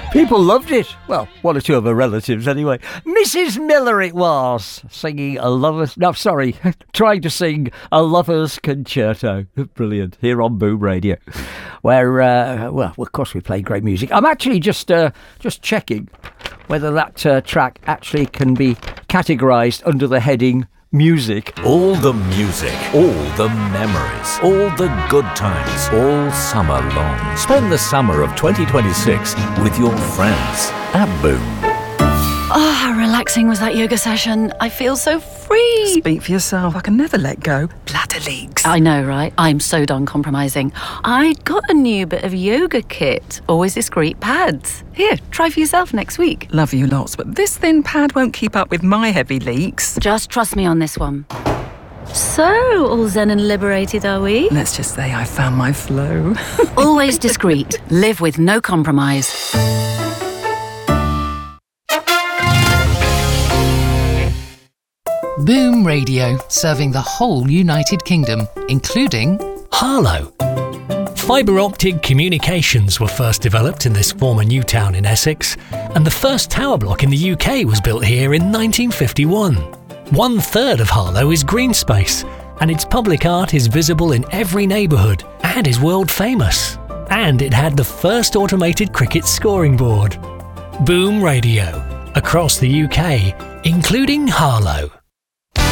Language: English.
People loved it. Well, one or two of her relatives anyway. Mrs. Miller it was, singing a lover's... No, sorry, trying to sing a lover's concerto. Brilliant. Here on Boom Radio. Where, well, of course we play great music. I'm actually just checking whether that track actually can be categorised under the heading music. All the music, all the memories, all the good times, all summer long. Spend the summer of 2026 with your friends at Boom. Oh, how relaxing was that yoga session. I feel so free. Speak for yourself. I can never let go. Bladder leaks. I know, right? I'm so done compromising. I got a new bit of yoga kit. Always discreet pads. Here, try for yourself next week. Love you lots, but this thin pad won't keep up with my heavy leaks. Just trust me on this one. So, all zen and liberated, are we? Let's just say I found my flow. Always discreet. Live with no compromise. Boom Radio, serving the whole United Kingdom, including Harlow. Fibre optic communications were first developed in this former new town in Essex, and the first tower block in the UK was built here in 1951. 1/3 of Harlow is green space, and its public art is visible in every neighbourhood and is world famous. And it had the first automated cricket scoring board. Boom Radio, across the UK, including Harlow.